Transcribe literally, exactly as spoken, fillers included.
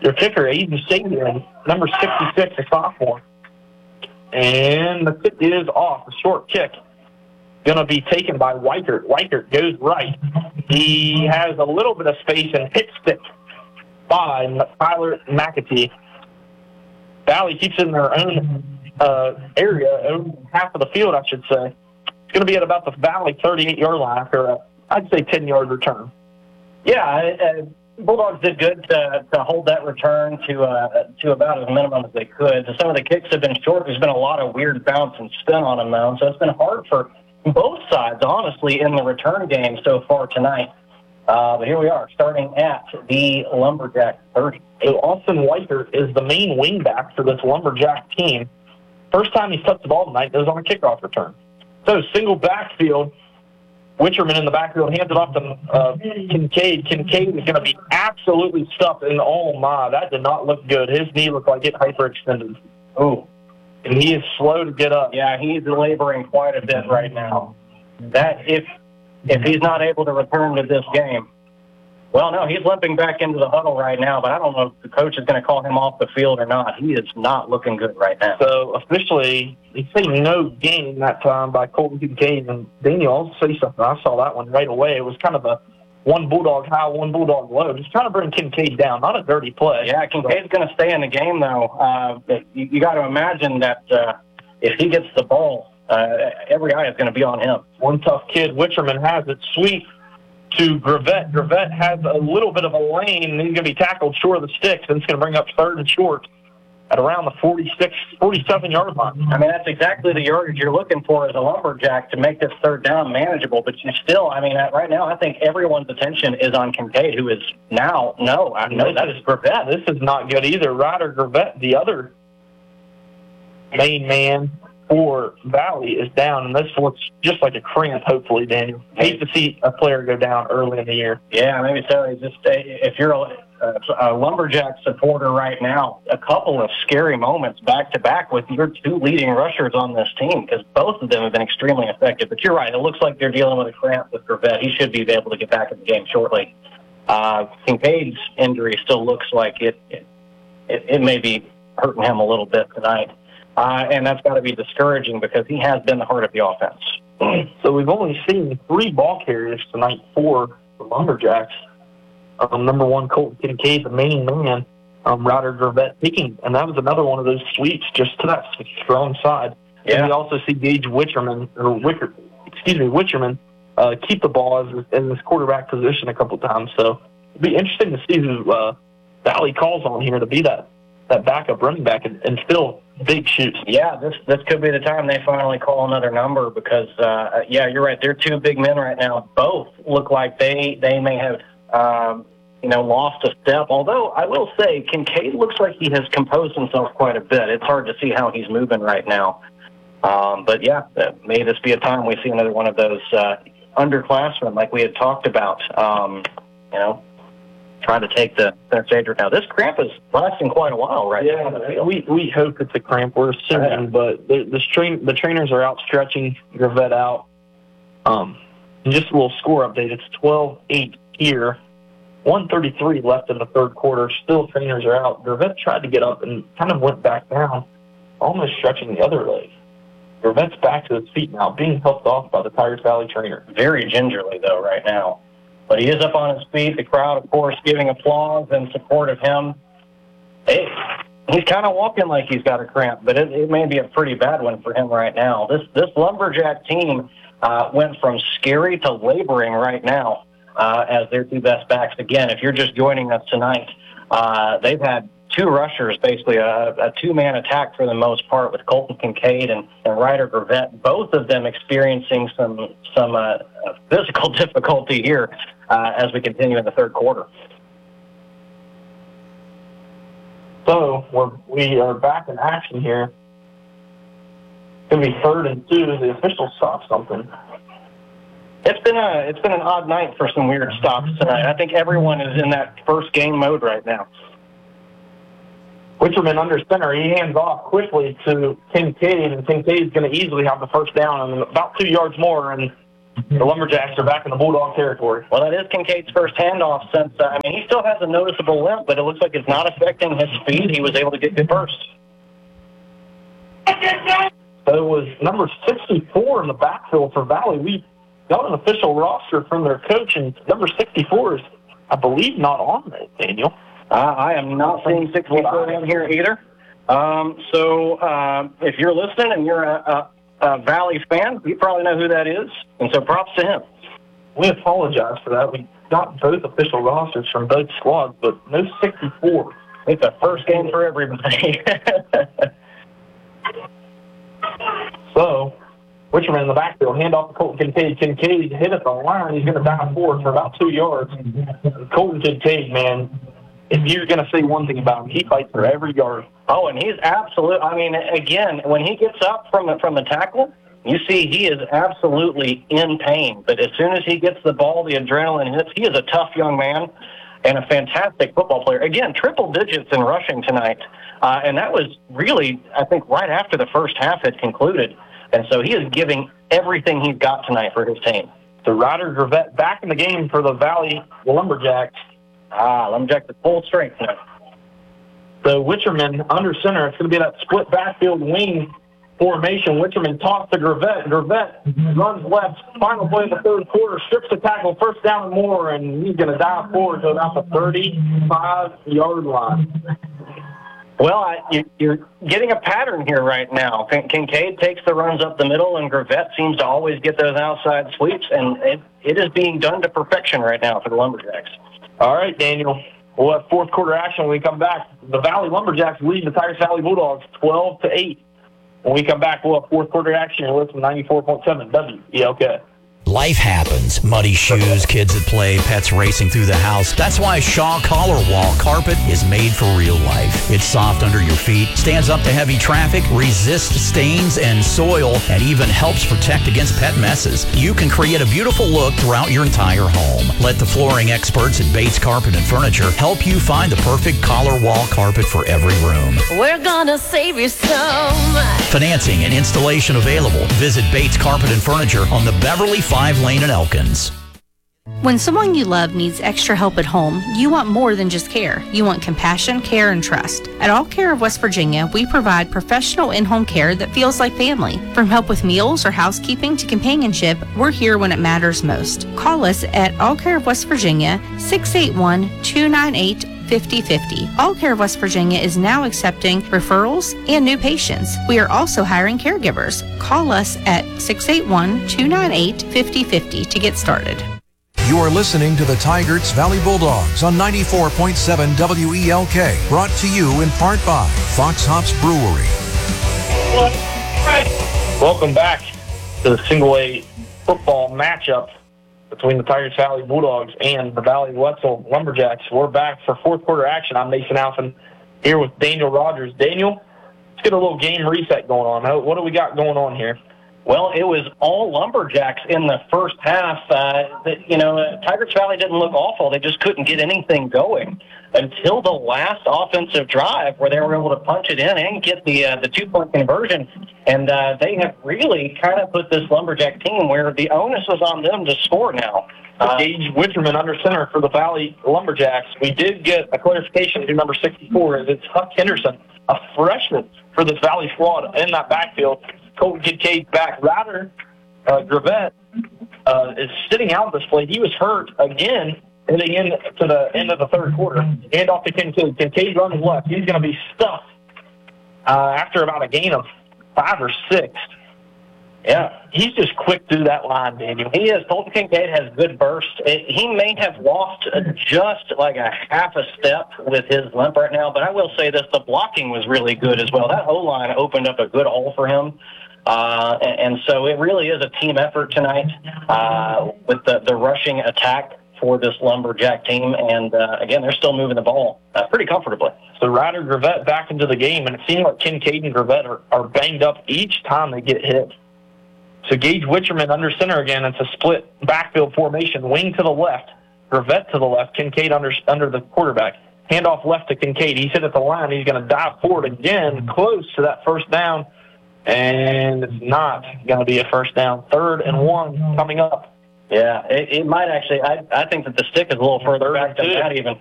Your kicker, Aiden Sabian, number sixty-six, a sophomore. And the kick is off. A short kick. Going to be taken by Weichert. Weichert goes right. He has a little bit of space and hits it by Tyler McAtee. Valley keeps it in their own uh, area, own half of the field, I should say. It's going to be at about the Valley thirty-eight-yard line after, a, I'd say, ten-yard return. Yeah, uh, Bulldogs did good to, to hold that return to uh, to about as minimum as they could. So some of the kicks have been short. There's been a lot of weird bounce and spin on them, though. So it's been hard for both sides, honestly, in the return game so far tonight. Uh, but here we are, starting at the Lumberjack thirty. So Austin Weichert is the main wingback for this Lumberjack team. First time he's touched the ball tonight goes on a kickoff return. So single backfield. Witcherman in the backfield hands it off to uh, Kincaid. Kincaid is going to be absolutely stuffed, and oh my, that did not look good. His knee looked like it hyperextended. Ooh. And he is slow to get up. Yeah, he's laboring quite a bit right now. That if if he's not able to return to this game, well, no, he's limping back into the huddle right now, but I don't know if the coach is going to call him off the field or not. He is not looking good right now. So officially, they say no game that time by Colton Kincaid. And Daniel, I'll say something. I saw that one right away. It was kind of a one Bulldog high, one Bulldog low. Just trying to bring Kincaid down. Not a dirty play. Yeah, Kincaid's going to stay in the game, though. Uh, you you got to imagine that uh, if he gets the ball, uh, every eye is going to be on him. One tough kid. Witcherman has it sweep to Gravette. Gravette has a little bit of a lane, and he's going to be tackled short of the sticks, and it's going to bring up third and short at around the forty-six, forty-seven-yard line. I mean, that's exactly the yardage you're looking for as a Lumberjack to make this third down manageable. But you still, I mean, right now, I think everyone's attention is on Kincaid, who is now, no, I know that is Gravette. This is not good either. Ryder Gravette, the other main man for Valley, is down, and this looks just like a cramp, hopefully, Daniel. Hate to see a player go down early in the year. Yeah, maybe so. It's just, if you're a, a Lumberjack supporter right now, a couple of scary moments back-to-back with your two leading rushers on this team, because both of them have been extremely effective. But you're right, it looks like they're dealing with a cramp with Gravette. He should be able to get back in the game shortly. Uh, Kincaid's injury still looks like it, it, it, it may be hurting him a little bit tonight. Uh, and that's got to be discouraging because he has been the heart of the offense. So we've only seen three ball carriers tonight for the Lumberjacks. Um, number one, Colton Kincaid, the main man, um, Ryder Gravette taking, and that was another one of those sweeps just to that strong side. Yeah. And we also see Gage Witcherman, or Wicker, excuse me, Witcherman, uh, keep the ball as, in this quarterback position a couple times. So it'll be interesting to see who uh, Valley calls on here to be that, that backup running back and, and still big shoots. Yeah, this this could be the time they finally call another number because, uh, yeah, you're right. They're two big men right now. Both look like they, they may have, um, you know, lost a step. Although I will say Kincaid looks like he has composed himself quite a bit. It's hard to see how he's moving right now. Um, but, yeah, may this be a time we see another one of those uh, underclassmen like we had talked about, um, you know, trying to take the center stage right now. This cramp is lasting quite a while, right? Yeah, now. we we hope it's a cramp. We're assuming, yeah. but the the, train, the trainers are out stretching Gravette out. Um, and just a little score update. It's twelve eight here. one thirty-three left in the third quarter. Still trainers are out. Gravette tried to get up and kind of went back down, almost stretching the other leg. Gravette's back to his feet now, being helped off by the Tigers Valley trainer. Very gingerly, though, right now. But he is up on his feet. The crowd, of course, giving applause in support of him. Hey, he's kind of walking like he's got a cramp, but it, it may be a pretty bad one for him right now. This this Lumberjack team uh, went from scary to laboring right now uh, as their two best backs. Again, if you're just joining us tonight, uh, they've had two rushers, basically a, a two-man attack for the most part with Colton Kincaid and, and Ryder Gravette, both of them experiencing some some uh, physical difficulty here uh, as we continue in the third quarter. So we're, we are back in action here. It's going to be third and two. The officials saw something. It's been a it's been an odd night for some weird stops tonight. I think everyone is in that first game mode right now. Witcherman under center. He hands off quickly to Kincaid, and Kincaid's going to easily have the first down and about two yards more, and the Lumberjacks are back in the Bulldog territory. Well, that is Kincaid's first handoff since, uh, I mean, he still has a noticeable limp, but it looks like it's not affecting his speed. He was able to get good burst. So it was number sixty-four in the backfield for Valley. We got an official roster from their coach, and number sixty-four is, I believe, not on it, Daniel. Uh, I am not seeing sixty-four in here either. Um, so uh, if you're listening and you're a, a, a Valley fan, you probably know who that is, and so props to him. We apologize for that. We got both official rosters from both squads, but no sixty-four. It's a first game for everybody. So, Wicherman in the backfield, hand off to Colton Kincaid. Kincaid hit at the line. He's going to dive forward for about two yards. Colton Kincaid, man, if you're going to say one thing about him, he fights for every yard. Oh, and he's absolute. I mean, again, when he gets up from the, from the tackle, you see he is absolutely in pain. But as soon as he gets the ball, the adrenaline hits. He is a tough young man and a fantastic football player. Again, triple digits in rushing tonight. Uh, and that was really, I think, right after the first half had concluded. And so he is giving everything he's got tonight for his team. So Ryder Gravette back in the game for the Valley Lumberjacks. Ah, Lumberjacks at full strength now. So Wicherman under center. It's going to be that split backfield wing formation. Wicherman tossed to Gravette. Gravette runs left. Final play of the third quarter. Strips the tackle. First down and more. And he's going to dive forward to about the thirty-five-yard line. Well, I, you, you're getting a pattern here right now. Kincaid takes the runs up the middle, and Gravette seems to always get those outside sweeps, and it, it is being done to perfection right now for the Lumberjacks. All right, Daniel. We'll have fourth quarter action when we come back. The Valley Lumberjacks lead the Tigers Valley Bulldogs twelve to eight. When we come back, we'll have fourth quarter action. You're listening to ninety-four point seven W E L K. Life happens. Muddy shoes, kids at play, pets racing through the house. That's why Shaw Collar Wall Carpet is made for real life. It's soft under your feet, stands up to heavy traffic, resists stains and soil, and even helps protect against pet messes. You can create a beautiful look throughout your entire home. Let the flooring experts at Bates Carpet and Furniture help you find the perfect collar wall carpet for every room. We're gonna save you so much. Financing and installation available. Visit Bates Carpet and Furniture on the Beverly five Lane in Elkins. When someone you love needs extra help at home, you want more than just care. You want compassion, care, and trust. At All Care of West Virginia, we provide professional in-home care that feels like family. From help with meals or housekeeping to companionship, we're here when it matters most. Call us at All Care of West Virginia, six eight one, two nine eight, fifty fifty. All Care of West Virginia is now accepting referrals and new patients. We are also hiring caregivers. Call us at six eight one, two nine eight, fifty fifty to get started. You are listening to the Tigers Valley Bulldogs on ninety-four point seven W E L K, brought to you in part by Fox Hops Brewery. Welcome back to the single A football matchup between the Tigers Valley Bulldogs and the Valley Wetzel Lumberjacks. We're back for fourth quarter action. I'm Mason Alphen here with Daniel Rogers. Daniel, let's get a little game reset going on. What do we got going on here? Well, it was all Lumberjacks in the first half. Uh, that, you know, uh, Tigers Valley didn't look awful. They just couldn't get anything going until the last offensive drive where they were able to punch it in and get the uh, the two-point conversion. And uh, they have really kind of put this Lumberjack team where the onus was on them to score now. Uh, Gage Wicherman under center for the Valley Lumberjacks. We did get a clarification to number sixty-four, as it's Huck Henderson, a freshman for this Valley squad in that backfield. Colton Kincaid back. Ryder uh, Gravette uh, is sitting out this play. He was hurt again heading into the end of the third quarter. Hand off to Kincaid. Kincaid runs left. He's going to be stuffed uh, after about a gain of five or six. Yeah, he's just quick through that line, Daniel. He is. Colton Kincaid has good burst. He may have lost just like a half a step with his limp right now, but I will say this, the blocking was really good as well. That O-line opened up a good hole for him. Uh, and, and so it really is a team effort tonight uh, with the, the rushing attack for this Lumberjack team. And, uh, again, they're still moving the ball uh, pretty comfortably. So Ryder Gravette back into the game, and it seems like Kincaid and Gravette are, are banged up each time they get hit. So Gage Wicherman under center again. It's a split backfield formation. Wing to the left, Gravette to the left, Kincaid under under the quarterback. Handoff left to Kincaid. He's hit at the line. He's going to dive forward again, close to that first down. And it's not going to be a first down. Third and one coming up. Yeah, it, it might actually. I, I think that the stick is a little further back than that even.